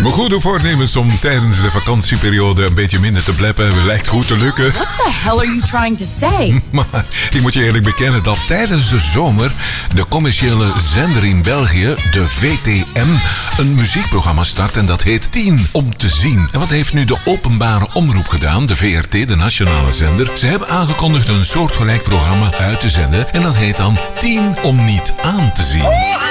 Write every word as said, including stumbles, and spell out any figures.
Mijn goede voornemens om tijdens de vakantieperiode een beetje minder te bleppen lijkt goed te lukken. What the hell are you trying to say? Maar ik moet je eerlijk bekennen dat tijdens de zomer de commerciële zender in België, de V T M, een muziekprogramma start en dat heet tien om te zien. En wat heeft nu de openbare omroep gedaan, de V R T, de nationale zender? Ze hebben aangekondigd een soortgelijk programma uit te zenden en dat heet dan tien om niet aan te zien.